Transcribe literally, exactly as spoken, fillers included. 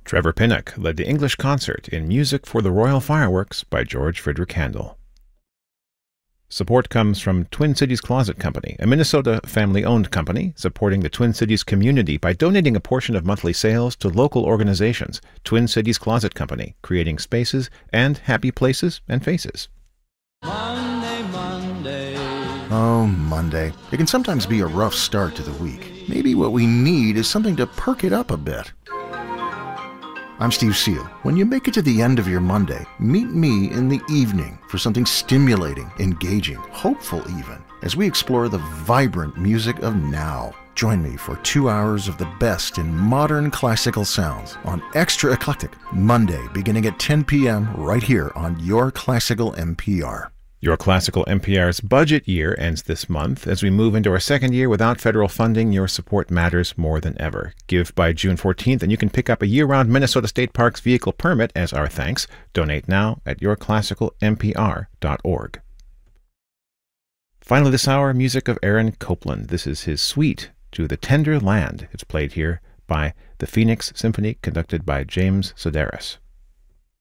Trevor Pinnock led the English concert in Music for the Royal Fireworks by George Frideric Handel. Support comes from Twin Cities Closet Company, a Minnesota family-owned company supporting the Twin Cities community by donating a portion of monthly sales to local organizations. Twin Cities Closet Company, creating spaces and happy places and faces. Monday, Monday. Oh, Monday. It can sometimes be a rough start to the week. Maybe what we need is something to perk it up a bit. I'm Steve Seal. When you make it to the end of your Monday, meet me in the evening for something stimulating, engaging, hopeful even, as we explore the vibrant music of now. Join me for two hours of the best in modern classical sounds on Extra Eclectic, Monday beginning at ten p.m. right here on Your Classical N P R. Your Classical N P R's budget year ends this month. As we move into our second year without federal funding, your support matters more than ever. Give by June fourteenth, and you can pick up a year-round Minnesota State Parks vehicle permit as our thanks. Donate now at your classical n p r dot org. Finally this hour, music of Aaron Copland. This is his suite to The Tender Land. It's played here by the Phoenix Symphony, conducted by James Sedaris.